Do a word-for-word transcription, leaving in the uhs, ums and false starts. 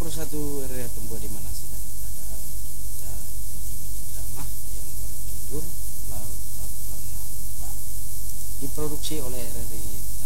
baru satu area tempat di mana sedang ada kita ikuti mini drama yang berjudul Laut Tak Pernah Lupa, diproduksi oleh R R I